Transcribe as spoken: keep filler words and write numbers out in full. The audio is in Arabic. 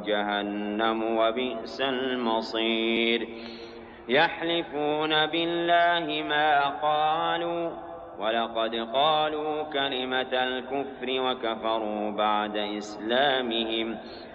جهنم وبئس المصير. يحلفون بالله ما قالوا ولقد قالوا كلمة الكفر وكفروا بعد إسلامهم